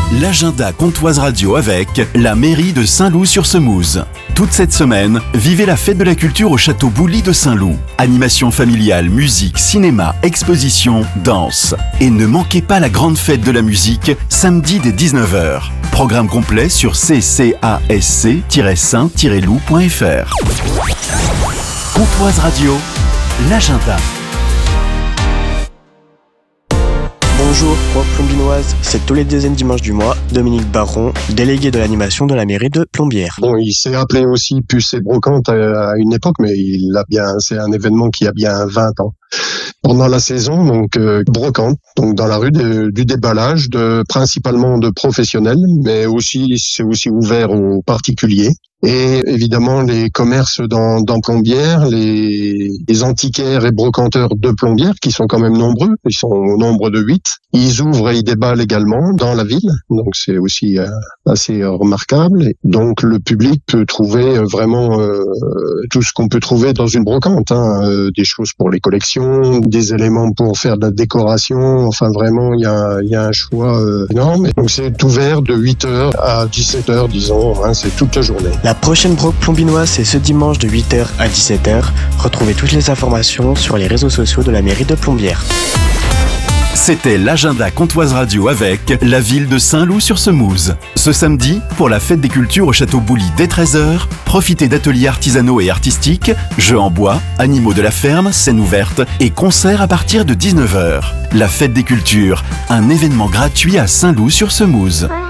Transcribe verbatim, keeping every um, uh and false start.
L'agenda Comtoise Radio avec la mairie de Saint-Loup-sur-Semouse. Toute cette semaine, vivez la fête de la culture au château Boully de Saint-Loup. Animation familiale, musique, cinéma, exposition, danse. Et ne manquez pas la grande fête de la musique, samedi dès dix-neuf heures. Programme complet sur c c a s c tiret saint tiret loup point f r. Comtoise Radio, l'agenda. Bonjour, moi Plombinoise, c'est tous les deuxièmes dimanches du mois, Dominique Baron, délégué de l'animation de la mairie de Plombières. Bon, il s'est appelé aussi Puce et Brocante à une époque, mais il a bien, c'est un événement qui a bien vingt ans. Pendant la saison, donc euh, Brocante, donc dans la rue de, du déballage, de principalement de professionnels, mais aussi c'est aussi ouvert aux particuliers. Et évidemment les commerces dans, dans Plombières, les, les antiquaires et brocanteurs de Plombières, qui sont quand même nombreux, ils sont au nombre de huit. Ils ouvrent et ils déballent également dans la ville, donc c'est aussi euh, assez remarquable. Et donc le public peut trouver vraiment euh, tout ce qu'on peut trouver dans une brocante, hein, euh, des choses pour les collections, des éléments pour faire de la décoration. Enfin vraiment, il y a, il y a un choix euh, énorme. Donc c'est ouvert de huit heures à dix-sept heures, disons, hein, c'est toute la journée. La prochaine broc plombinoise, c'est ce dimanche de huit heures à dix-sept heures. Retrouvez toutes les informations sur les réseaux sociaux de la mairie de Plombières. C'était l'agenda Comtoise Radio avec la ville de Saint-Loup-sur-Semouse. Ce samedi, pour la fête des cultures au château Boully dès treize heures, profitez d'ateliers artisanaux et artistiques, jeux en bois, animaux de la ferme, scènes ouvertes et concerts à partir de dix-neuf heures. La fête des cultures, un événement gratuit à Saint-Loup-sur-Semouse.